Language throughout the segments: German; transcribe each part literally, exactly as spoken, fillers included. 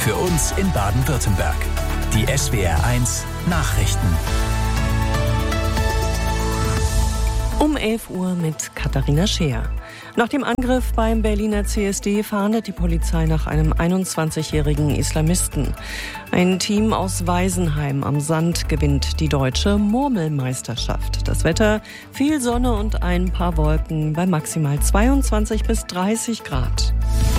Für uns in Baden-Württemberg. Die S W R eins Nachrichten. Um elf Uhr mit Katharina Scheer. Nach dem Angriff beim Berliner C S D fahndet die Polizei nach einem einundzwanzigjährigen Islamisten. Ein Team aus Weisenheim am Sand gewinnt die deutsche Murmelmeisterschaft. Das Wetter, viel Sonne und ein paar Wolken bei maximal zweiundzwanzig bis dreißig Grad.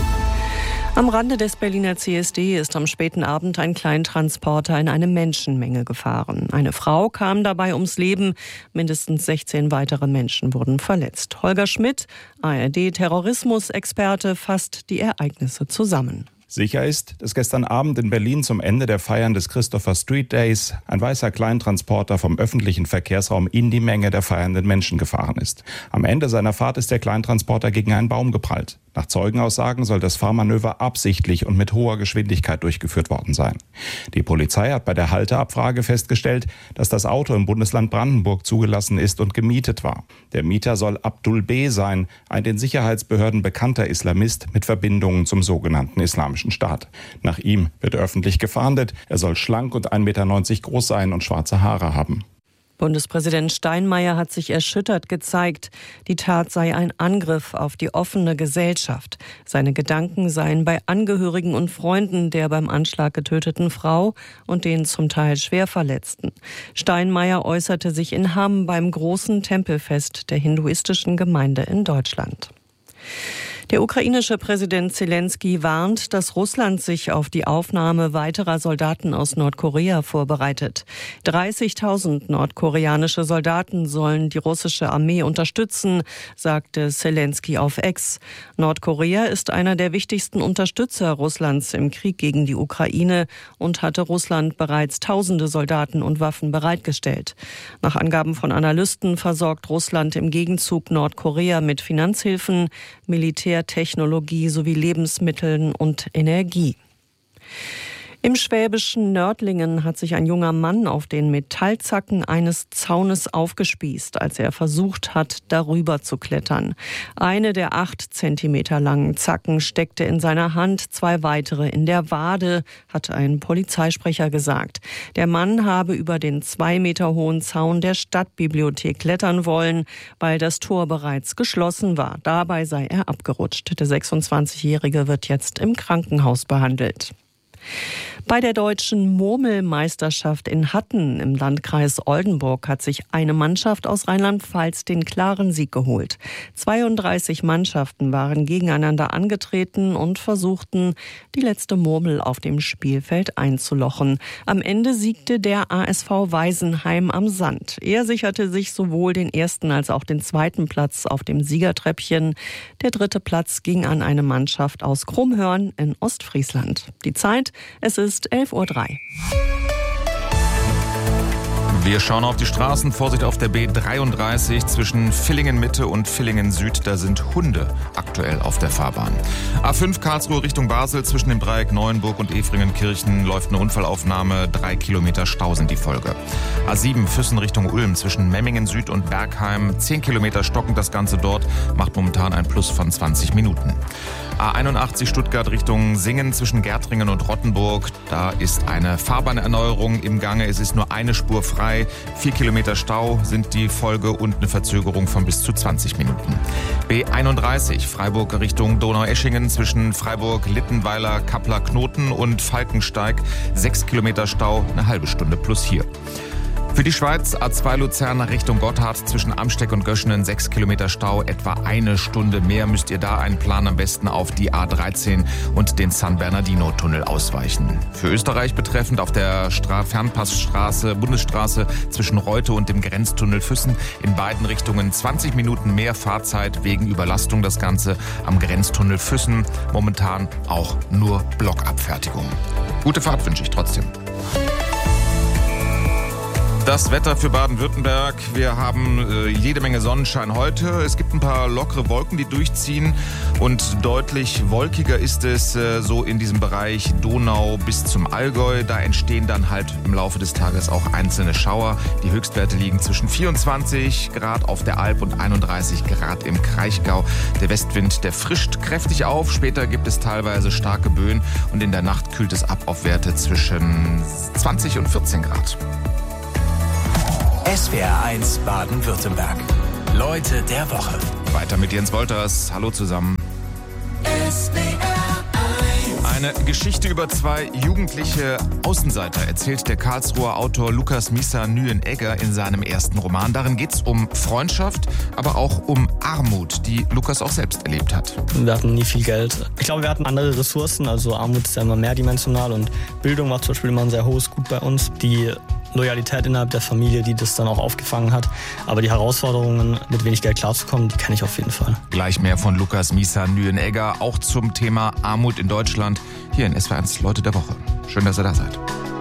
Am Rande des Berliner C S D ist am späten Abend ein Kleintransporter in eine Menschenmenge gefahren. Eine Frau kam dabei ums Leben. Mindestens sechzehn weitere Menschen wurden verletzt. Holger Schmidt, A R D-Terrorismusexperte, fasst die Ereignisse zusammen. Sicher ist, dass gestern Abend in Berlin zum Ende der Feiern des Christopher Street Days ein weißer Kleintransporter vom öffentlichen Verkehrsraum in die Menge der feiernden Menschen gefahren ist. Am Ende seiner Fahrt ist der Kleintransporter gegen einen Baum geprallt. Nach Zeugenaussagen soll das Fahrmanöver absichtlich und mit hoher Geschwindigkeit durchgeführt worden sein. Die Polizei hat bei der Halteabfrage festgestellt, dass das Auto im Bundesland Brandenburg zugelassen ist und gemietet war. Der Mieter soll Abdul B. sein, ein den Sicherheitsbehörden bekannter Islamist mit Verbindungen zum sogenannten Islamischen Staat. Nach ihm wird öffentlich gefahndet. Er soll schlank und ein Meter neunzig groß sein und schwarze Haare haben. Bundespräsident Steinmeier hat sich erschüttert gezeigt. Die Tat sei ein Angriff auf die offene Gesellschaft. Seine Gedanken seien bei Angehörigen und Freunden der beim Anschlag getöteten Frau und den zum Teil schwer Verletzten. Steinmeier äußerte sich in Hamm beim großen Tempelfest der hinduistischen Gemeinde in Deutschland. Der ukrainische Präsident Zelensky warnt, dass Russland sich auf die Aufnahme weiterer Soldaten aus Nordkorea vorbereitet. dreißigtausend nordkoreanische Soldaten sollen die russische Armee unterstützen, sagte Zelensky auf X. Nordkorea ist einer der wichtigsten Unterstützer Russlands im Krieg gegen die Ukraine und hatte Russland bereits tausende Soldaten und Waffen bereitgestellt. Nach Angaben von Analysten versorgt Russland im Gegenzug Nordkorea mit Finanzhilfen, Militär Technologie sowie Lebensmitteln und Energie. Im schwäbischen Nördlingen hat sich ein junger Mann auf den Metallzacken eines Zaunes aufgespießt, als er versucht hat, darüber zu klettern. Eine der acht Zentimeter langen Zacken steckte in seiner Hand, zwei weitere in der Wade, hat ein Polizeisprecher gesagt. Der Mann habe über den zwei Meter hohen Zaun der Stadtbibliothek klettern wollen, weil das Tor bereits geschlossen war. Dabei sei er abgerutscht. Der sechsundzwanzigjährige wird jetzt im Krankenhaus behandelt. Bei der deutschen Murmelmeisterschaft in Hatten im Landkreis Oldenburg hat sich eine Mannschaft aus Rheinland-Pfalz den klaren Sieg geholt. zweiunddreißig Mannschaften waren gegeneinander angetreten und versuchten, die letzte Murmel auf dem Spielfeld einzulochen. Am Ende siegte der A S V Weisenheim am Sand. Er sicherte sich sowohl den ersten als auch den zweiten Platz auf dem Siegertreppchen. Der dritte Platz ging an eine Mannschaft aus Krummhörn in Ostfriesland. Die Zeit: es ist elf Uhr drei. Wir schauen auf die Straßen. Vorsicht auf der B dreiunddreißig zwischen Villingen Mitte und Villingen Süd. Da sind Hunde aktuell auf der Fahrbahn. A fünf Karlsruhe Richtung Basel zwischen dem Dreieck Neuenburg und Efringenkirchen läuft eine Unfallaufnahme. Drei Kilometer Stau sind die Folge. A sieben Füssen Richtung Ulm zwischen Memmingen Süd und Bergheim. Zehn Kilometer stockend das Ganze dort. Macht momentan ein Plus von zwanzig Minuten. A einundachtzig Stuttgart Richtung Singen zwischen Gärtringen und Rottenburg. Da ist eine Fahrbahnerneuerung im Gange. Es ist nur eine Spur frei. Vier Kilometer Stau sind die Folge und eine Verzögerung von bis zu zwanzig Minuten. B einunddreißig Freiburg Richtung Donaueschingen zwischen Freiburg, Littenweiler, Kappler, Knoten und Falkensteig. Sechs Kilometer Stau, eine halbe Stunde plus hier. Für die Schweiz A zwei Luzern Richtung Gotthard zwischen Amsteck und Göschenen sechs Kilometer Stau, etwa eine Stunde mehr müsst ihr da einplanen, am besten auf die A dreizehn und den San Bernardino-Tunnel ausweichen. Für Österreich betreffend auf der Stra- Fernpassstraße, Bundesstraße zwischen Reute und dem Grenztunnel Füssen in beiden Richtungen zwanzig Minuten mehr Fahrzeit wegen Überlastung das Ganze am Grenztunnel Füssen. Momentan auch nur Blockabfertigung. Gute Fahrt wünsche ich trotzdem. Das Wetter für Baden-Württemberg. Wir haben äh, jede Menge Sonnenschein heute. Es gibt ein paar lockere Wolken, die durchziehen. Und deutlich wolkiger ist es äh, so in diesem Bereich Donau bis zum Allgäu. Da entstehen dann halt im Laufe des Tages auch einzelne Schauer. Die Höchstwerte liegen zwischen vierundzwanzig Grad auf der Alp und einunddreißig Grad im Kraichgau. Der Westwind, der frischt kräftig auf. Später gibt es teilweise starke Böen. Und in der Nacht kühlt es ab auf Werte zwischen zwanzig und vierzehn Grad. S W R eins Baden-Württemberg. Leute der Woche. Weiter mit Jens Wolters. Hallo zusammen. S W R eins. Eine Geschichte über zwei jugendliche Außenseiter erzählt der Karlsruher Autor Lukas Miza Nyenegger in seinem ersten Roman. Darin geht es um Freundschaft, aber auch um Armut, die Lukas auch selbst erlebt hat. Wir hatten nie viel Geld. Ich glaube, wir hatten andere Ressourcen. Also Armut ist ja immer mehrdimensional und Bildung war zum Beispiel immer ein sehr hohes Gut bei uns. Die Loyalität innerhalb der Familie, die das dann auch aufgefangen hat. Aber die Herausforderungen, mit wenig Geld klarzukommen, die kenne ich auf jeden Fall. Gleich mehr von Lukas Miza Nyenegger, auch zum Thema Armut in Deutschland, hier in S W R eins Leute der Woche. Schön, dass ihr da seid.